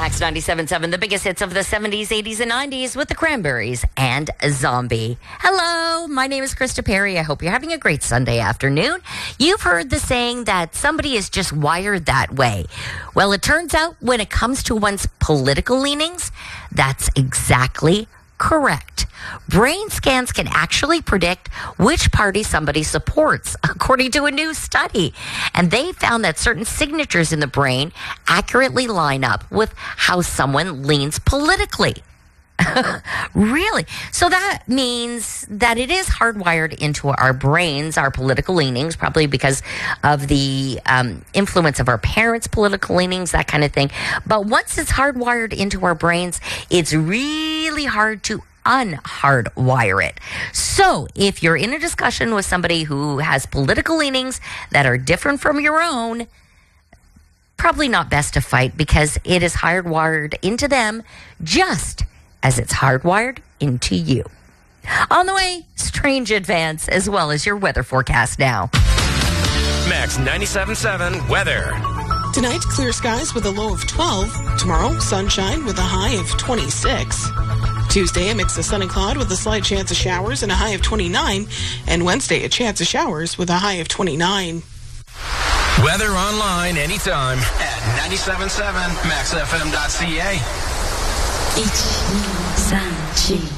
Max 97.7, the biggest hits of the 70s, 80s, and 90s with the Cranberries and Zombie. Hello, my name is Krista Perry. I hope you're having a great Sunday afternoon. You've heard the saying that somebody is just wired that way. Well, it turns out when it comes to one's political leanings, that's exactly correct. Brain scans can actually predict which party somebody supports, according to a new study. And they found that certain signatures in the brain accurately line up with how someone leans politically. Really? So that means that it is hardwired into our brains, our political leanings, probably because of the influence of our parents' political leanings, that kind of thing. But once it's hardwired into our brains, it's really hard to unhardwire it. So if you're in a discussion with somebody who has political leanings that are different from your own, probably not best to fight because it is hardwired into them just as it's hardwired into you. On the way, Strange Advance, as well as your weather forecast now. Max 97.7 weather. Tonight, clear skies with a low of 12. Tomorrow, sunshine with a high of 26. Tuesday, a mix of sun and cloud with a slight chance of showers and a high of 29. And Wednesday, a chance of showers with a high of 29. Weather online anytime at 97.7maxfm.ca. 1、2、3、4